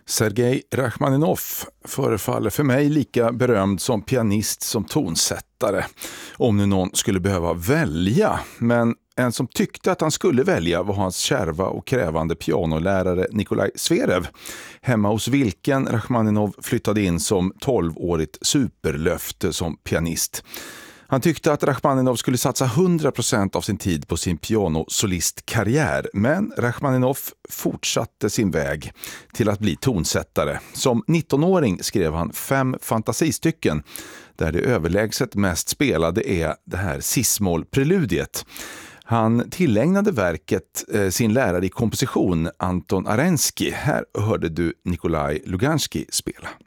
Sergej Rachmaninov förefaller för mig lika berömd som pianist som tonsättare, om nu någon skulle behöva välja. Men en som tyckte att han skulle välja var hans kärva och krävande pianolärare Nikolaj Zverev, hemma hos vilken Rachmaninov flyttade in som 12-årigt superlöfte som pianist. Han tyckte att Rachmaninov skulle satsa 100% av sin tid på sin pianosolistkarriär, men Rachmaninov fortsatte sin väg till att bli tonsättare. Som 19-åring skrev han 5 fantasistycken, där det överlägset mest spelade är det här cis-moll-preludiet. Han tillägnade verket sin lärare i komposition Anton Arensky. Här hörde du Nikolaj Luganskij spela.